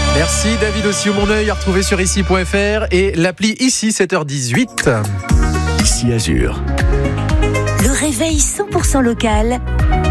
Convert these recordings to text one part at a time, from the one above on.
Merci David aussi au Mon Oeil, à retrouver sur ici.fr et l'appli ici 7h18. Ici Azur. Le réveil 100% local.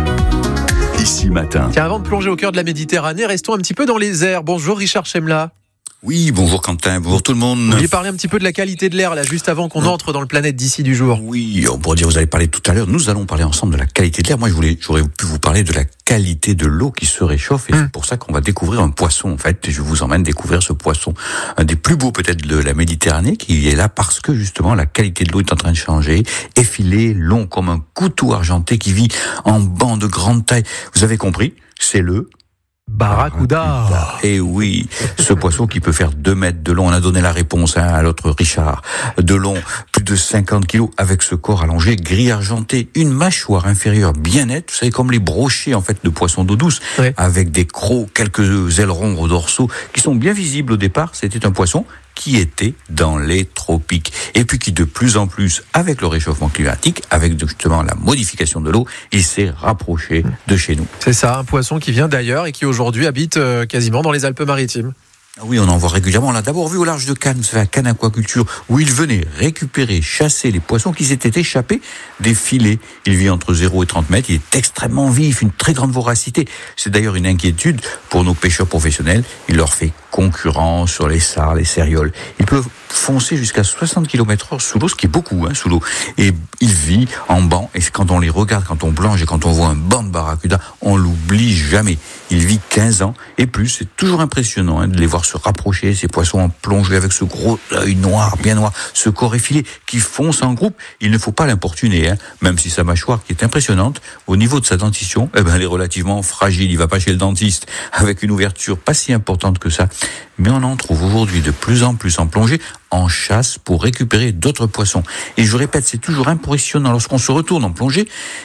Ici matin. Tiens, avant de plonger au cœur de la Méditerranée, restons un petit peu dans les airs. Bonjour Richard Chemla. Oui, bonjour Quentin, bonjour tout le monde. Vous vouliez parler un petit peu de la qualité de l'air là, juste avant qu'on entre dans le Planète d'ici du jour. Oui, on pourrait dire, vous allez parler tout à l'heure, nous allons parler ensemble de la qualité de l'air. Moi, j'aurais pu vous parler de la qualité de l'eau qui se réchauffe et c'est pour ça qu'on va découvrir un poisson. En fait, je vous emmène découvrir ce poisson, un des plus beaux peut-être de la Méditerranée, qui est là parce que justement la qualité de l'eau est en train de changer, effilé, long comme un couteau argenté qui vit en banc de grande taille. Vous avez compris, c'est le Barracuda. Et oui, ce poisson qui peut faire 2 mètres de long. On a donné la réponse à l'autre Richard. De long, plus de 50 kilos, avec ce corps allongé, gris argenté, une mâchoire inférieure bien nette, vous savez, comme les brochets en fait de poissons d'eau douce, oui. Avec des crocs, quelques ailerons dorsaux qui sont bien visibles au départ. C'était un poisson qui était dans les tropiques. Et puis qui de plus en plus, avec le réchauffement climatique, avec justement la modification de l'eau, il s'est rapproché de chez nous. C'est ça, un poisson qui vient d'ailleurs et qui aujourd'hui habite quasiment dans les Alpes-Maritimes. Oui, on en voit régulièrement. On l'a d'abord vu au large de Cannes, c'est à Cannes Aquaculture, où il venait récupérer, chasser les poissons qui s'étaient échappés des filets. Il vit entre 0 et 30 mètres, il est extrêmement vif, une très grande voracité. C'est d'ailleurs une inquiétude pour nos pêcheurs professionnels. Il leur fait concurrence sur les sards, les cérioles. Il peut foncer jusqu'à 60 km/h sous l'eau, ce qui est beaucoup, sous l'eau. Et il vit en banc. Et quand on les regarde, quand on plonge et quand on voit un banc de barracuda, on l'oublie jamais. Il vit 15 ans et plus. C'est toujours impressionnant de les voir se rapprocher, ces poissons en plongée avec ce gros œil noir, bien noir, ce corps effilé qui fonce en groupe. Il ne faut pas l'importuner, même si sa mâchoire, qui est impressionnante, au niveau de sa dentition, elle est relativement fragile. Il va pas chez le dentiste avec une ouverture pas si importante que ça. Mais on en trouve aujourd'hui de plus en plus en plongée, en chasse pour récupérer d'autres poissons. Et je répète, c'est toujours impressionnant lorsqu'on se retourne en plongée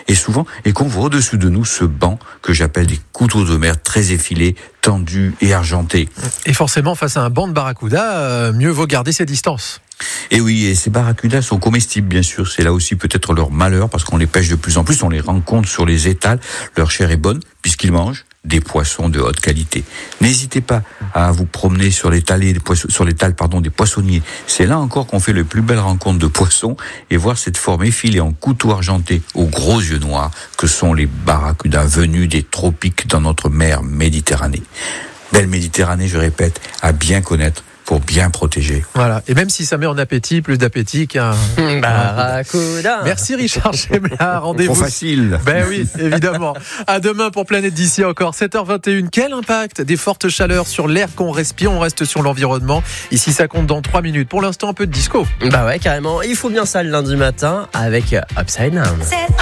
et qu'on voit au-dessus de nous ce banc que j'appelle des couteaux de mer très effilés, tendus et argentés. Et forcément, face à un banc de barracuda, mieux vaut garder ses distances. Et oui, et ces barracudas sont comestibles, bien sûr. C'est là aussi peut-être leur malheur, parce qu'on les pêche de plus en plus, on les rencontre sur les étals. Leur chair est bonne, puisqu'ils mangent des poissons de haute qualité. N'hésitez pas à vous promener sur l'étal des poissonniers. C'est là encore qu'on fait les plus belles rencontres de poissons et voir cette forme effilée en couteau argenté aux gros yeux noirs que sont les barracudas venus des tropiques dans notre mer Méditerranée. Belle Méditerranée, je répète, à bien connaître pour bien protéger. Voilà. Et même si ça met en appétit, plus d'appétit qu'un barracuda. Merci Richard Chemla. Rendez-vous. Trop facile. Ben oui, évidemment. À demain pour Planète d'ici encore. 7h21. Quel impact des fortes chaleurs sur l'air qu'on respire? On reste sur l'environnement. Ici, ça compte dans 3 minutes. Pour l'instant, un peu de disco. Bah ouais, carrément. Il faut bien ça le lundi matin avec Upside Down.